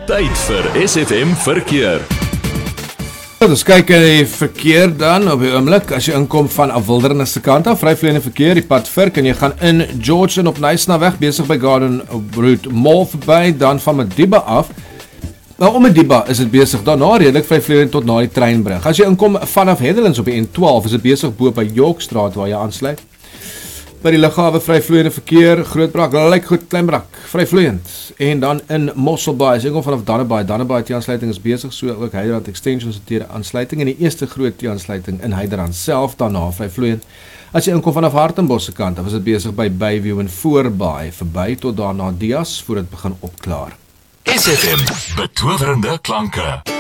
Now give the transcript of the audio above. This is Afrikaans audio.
Tyd vir SFM Verkeer. Dus kyk in die verkeer dan op die oomblik, as jy inkom van 'n Wildernis se kant af, vryvloeiende verkeer, die pad Virk, en jy gaan in Georgeton op Nysnaweg, besig by Garden Route Mall verby, dan van Madiba af. Nou om Madiba is dit besig, daarna redelik vryvloeiend tot na die treinbrug. As jy inkom vanaf Heatherlands op die N12, is dit besig bo by Yorkstraat waar jy aansluit. By die lughawe vryvloeiende verkeer, Grootbrak, Lykgoed, Kleinbrak, vryvloeiend. En dan in Mosselbaai, as jy kom vanaf Dannebaai T-aansluiting is besig, so ook Heiderand Extension se aansluiting en die eerste groot T-aansluiting in Heiderand self, daarna vryvloeiend. As jy inkom vanaf Hartenbos se kant, dan is dit besig by Bayview en Voorbaai, verby tot daarna Dias, voor dit begin opklaar. SFM, betowerende klanke.